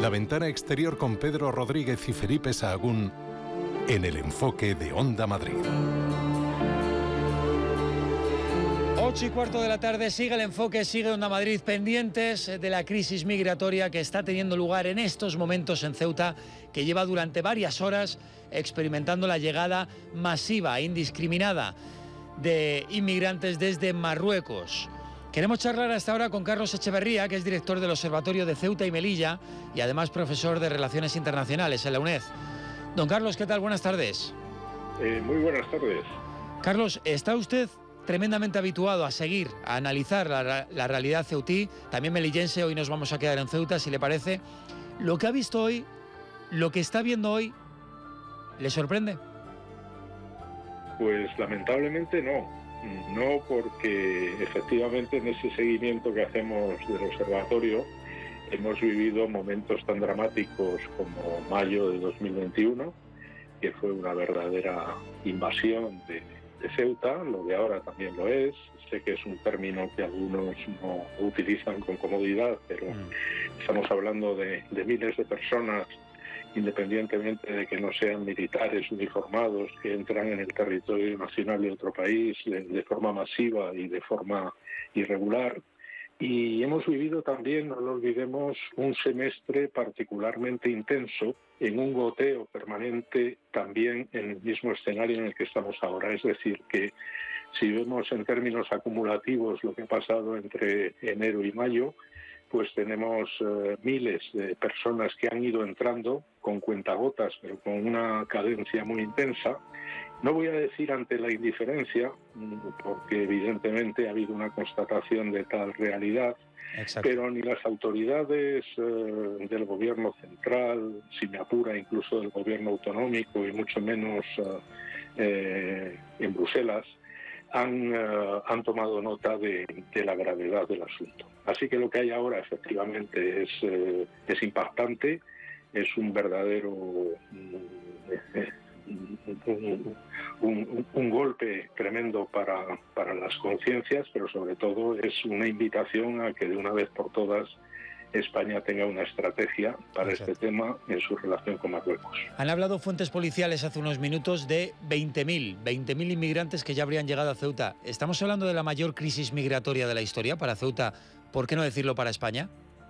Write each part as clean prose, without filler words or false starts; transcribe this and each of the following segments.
La ventana exterior con Pedro Rodríguez y Felipe Sahagún en el enfoque de Onda Madrid. 8:15 de la tarde, sigue el enfoque, sigue Onda Madrid, pendientes de la crisis migratoria que está teniendo lugar en estos momentos en Ceuta, que lleva durante varias horas experimentando la llegada masiva e indiscriminada de inmigrantes desde Marruecos. Queremos charlar hasta ahora con Carlos Echeverría, que es director del Observatorio de Ceuta y Melilla y además profesor de Relaciones Internacionales en la UNED. Don Carlos, ¿qué tal? Buenas tardes. Muy buenas tardes. Carlos, ¿está usted tremendamente habituado a seguir, a analizar la realidad ceutí, también melillense? Hoy nos vamos a quedar en Ceuta, si le parece? ¿Lo que ha visto hoy, lo que está viendo hoy, le sorprende? Pues lamentablemente no. No, porque efectivamente en ese seguimiento que hacemos del observatorio hemos vivido momentos tan dramáticos como mayo de 2021, que fue una verdadera invasión de Ceuta. Lo de ahora también lo es. Sé que es un término que algunos no utilizan con comodidad, pero estamos hablando de miles de personas, independientemente de que no sean militares uniformados, que entran en el territorio nacional de otro país de forma masiva y de forma irregular. Y hemos vivido también, no lo olvidemos, un semestre particularmente intenso, en un goteo permanente también en el mismo escenario en el que estamos ahora. Es decir, que si vemos en términos acumulativos lo que ha pasado entre enero y mayo, pues tenemos miles de personas que han ido entrando con cuentagotas, pero con una cadencia muy intensa. No voy a decir ante la indiferencia, porque evidentemente ha habido una constatación de tal realidad. Exacto. Pero ni las autoridades del gobierno central, si me apura incluso del gobierno autonómico y mucho menos en Bruselas, han tomado nota de la gravedad del asunto. Así que lo que hay ahora efectivamente es impactante, es un verdadero un golpe tremendo para las conciencias, pero sobre todo es una invitación a que de una vez por todas España tenga una estrategia para este tema en su relación con Marruecos. Han hablado fuentes policiales hace unos minutos de 20.000 inmigrantes que ya habrían llegado a Ceuta. ¿Estamos hablando de la mayor crisis migratoria de la historia para Ceuta? ¿Por qué no decirlo para España?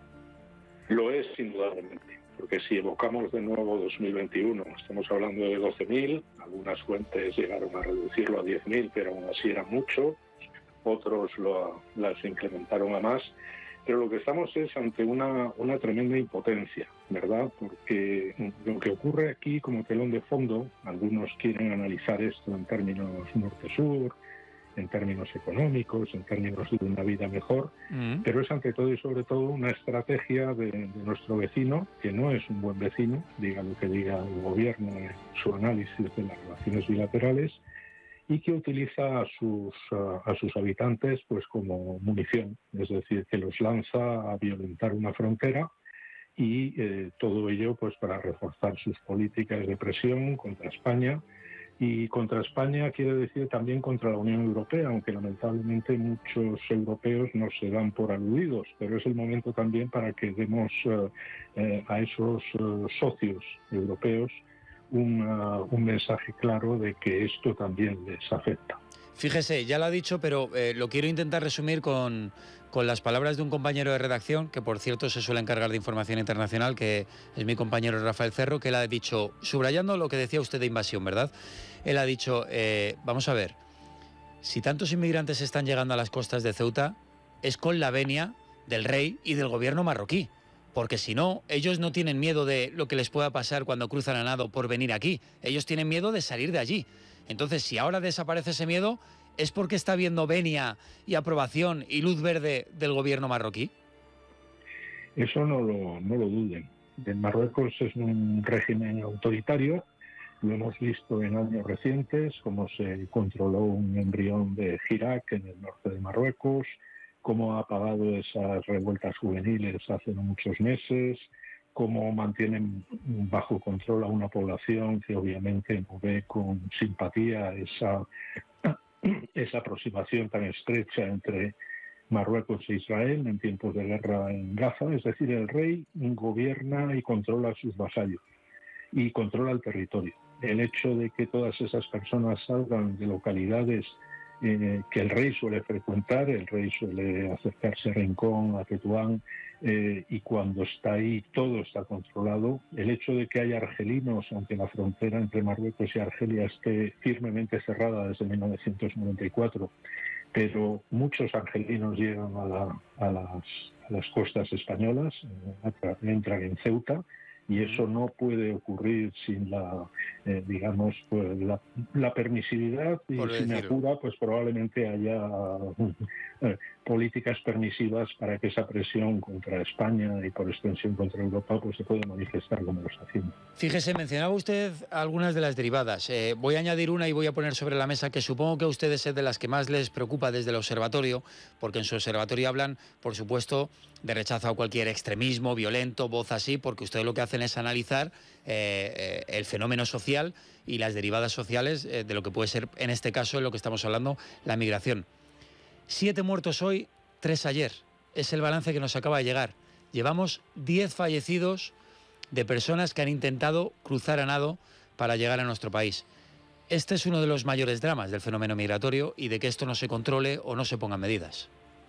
Lo es, indudablemente, porque si evocamos de nuevo 2021, estamos hablando de 12.000, algunas fuentes llegaron a reducirlo a 10.000, pero aún así era mucho, otros las incrementaron a más. Pero lo que estamos es ante una tremenda impotencia, ¿verdad? Porque lo que ocurre aquí como telón de fondo, algunos quieren analizar esto en términos norte-sur, en términos económicos, en términos de una vida mejor, pero es ante todo y sobre todo una estrategia de nuestro vecino, que no es un buen vecino, diga lo que diga el gobierno en su análisis de las relaciones bilaterales, y que utiliza a sus habitantes pues como munición, es decir, que los lanza a violentar una frontera y todo ello pues para reforzar sus políticas de presión contra España. Y contra España quiere decir también contra la Unión Europea, aunque lamentablemente muchos europeos no se dan por aludidos, pero es el momento también para que demos a esos socios europeos un mensaje claro de que esto también les afecta. Fíjese, ya lo ha dicho, pero lo quiero intentar resumir con las palabras de un compañero de redacción, que por cierto se suele encargar de información internacional, que es mi compañero Rafael Cerro, que él ha dicho, subrayando lo que decía usted de invasión, ¿verdad? Él ha dicho, vamos a ver, si tantos inmigrantes están llegando a las costas de Ceuta, es con la venia del rey y del gobierno marroquí. Porque si no, ellos no tienen miedo de lo que les pueda pasar cuando cruzan a nado por venir aquí. Ellos tienen miedo de salir de allí. Entonces, si ahora desaparece ese miedo, ¿es porque está habiendo venia y aprobación y luz verde del gobierno marroquí? Eso no lo duden. En Marruecos es un régimen autoritario. Lo hemos visto en años recientes, cómo se controló un embrión de Hirak en el norte de Marruecos, cómo ha apagado esas revueltas juveniles hace no muchos meses, cómo mantienen bajo control a una población que obviamente no ve con simpatía esa aproximación tan estrecha entre Marruecos e Israel en tiempos de guerra en Gaza. Es decir, el rey gobierna y controla a sus vasallos y controla el territorio. El hecho de que todas esas personas salgan de localidades que el rey suele frecuentar, el rey suele acercarse a Rincón, a Tetuán, y cuando está ahí todo está controlado. El hecho de que haya argelinos, aunque la frontera entre Marruecos y Argelia esté firmemente cerrada desde 1994, pero muchos argelinos llegan a las costas españolas, entran en Ceuta, y eso no puede ocurrir sin digamos, pues la permisividad, y si me apura, pues probablemente haya políticas permisivas para que esa presión contra España y por extensión contra Europa pues se pueda manifestar como lo está haciendo. Fíjese, mencionaba usted algunas de las derivadas. Voy a añadir una y voy a poner sobre la mesa que supongo que a ustedes es de las que más les preocupa desde el observatorio, porque en su observatorio hablan, por supuesto, de rechazo a cualquier extremismo violento, voz así, porque ustedes lo que hacen es analizar el fenómeno social y las derivadas sociales de lo que puede ser, en este caso, en lo que estamos hablando, la migración. 7 muertos hoy, 3 ayer. Es el balance que nos acaba de llegar. Llevamos 10 fallecidos de personas que han intentado cruzar a nado para llegar a nuestro país. Este es uno de los mayores dramas del fenómeno migratorio y de que esto no se controle o no se pongan medidas.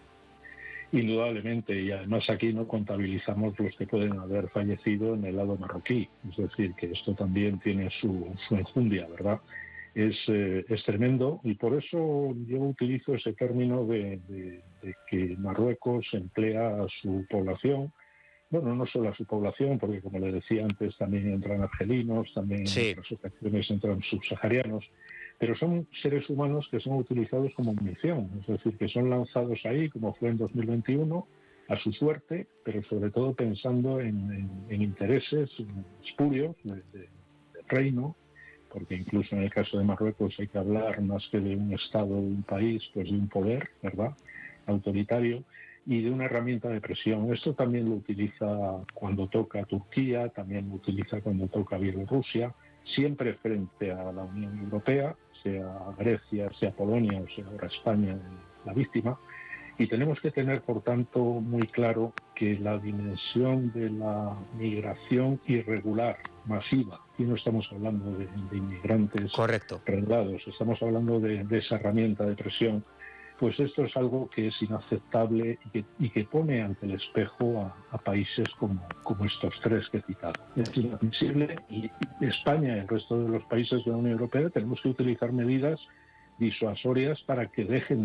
Indudablemente, y además aquí no contabilizamos los que pueden haber fallecido en el lado marroquí. Es decir, que esto también tiene su enjundia, ¿verdad? Es tremendo, y por eso yo utilizo ese término de que Marruecos emplea a su población. Bueno, no solo a su población, porque como le decía antes, también entran argelinos, también en otras ocasiones entran subsaharianos, pero son seres humanos que son utilizados como munición, es decir, que son lanzados ahí, como fue en 2021, a su suerte, pero sobre todo pensando en intereses espurios del reino, porque incluso en el caso de Marruecos hay que hablar más que de un Estado, de un país, pues de un poder, ¿verdad?, autoritario, y de una herramienta de presión. Esto también lo utiliza cuando toca Turquía, también lo utiliza cuando toca Bielorrusia, siempre frente a la Unión Europea, sea Grecia, sea Polonia o sea ahora España la víctima. Y tenemos que tener, por tanto, muy claro que la dimensión de la migración irregular, masiva, y no estamos hablando de inmigrantes regulados, estamos hablando de esa herramienta de presión, pues esto es algo que es inaceptable y que pone ante el espejo a países como estos 3 que he citado. Es inadmisible, y España y el resto de los países de la Unión Europea tenemos que utilizar medidas disuasorias para que dejen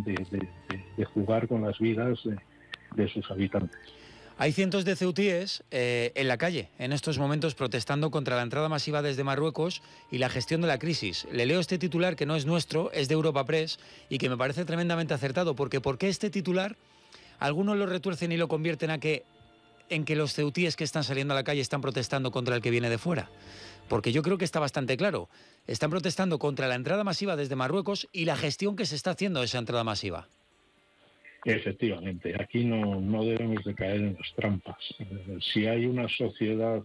de jugar con las vidas de sus habitantes. Hay cientos de ceutíes en la calle en estos momentos protestando contra la entrada masiva desde Marruecos y la gestión de la crisis. Le leo este titular que no es nuestro, es de Europa Press y que me parece tremendamente acertado, porque ¿por qué este titular algunos lo retuercen y lo convierten en que los ceutíes que están saliendo a la calle están protestando contra el que viene de fuera? Porque yo creo que está bastante claro. Están protestando contra la entrada masiva desde Marruecos y la gestión que se está haciendo de esa entrada masiva. Efectivamente, aquí no debemos de caer en las trampas. Si hay una sociedad,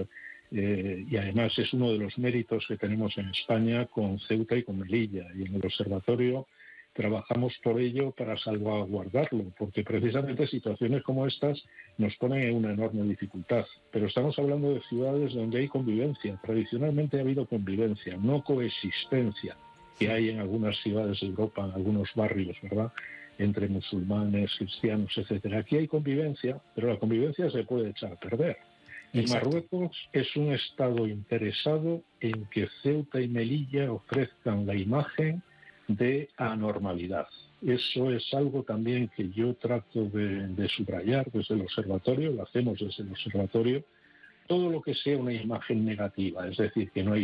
y además es uno de los méritos que tenemos en España con Ceuta y con Melilla, y en el observatorio trabajamos por ello para salvaguardarlo, porque precisamente situaciones como estas nos ponen en una enorme dificultad. Pero estamos hablando de ciudades donde hay convivencia. Tradicionalmente ha habido convivencia, no coexistencia, que hay en algunas ciudades de Europa, en algunos barrios, ¿verdad?, entre musulmanes, cristianos, etcétera. Aquí hay convivencia, pero la convivencia se puede echar a perder. Y Marruecos es un Estado interesado en que Ceuta y Melilla ofrezcan la imagen de anormalidad. Eso es algo también que yo trato de subrayar desde el observatorio, lo hacemos desde el observatorio. Todo lo que sea una imagen negativa, es decir, que no hay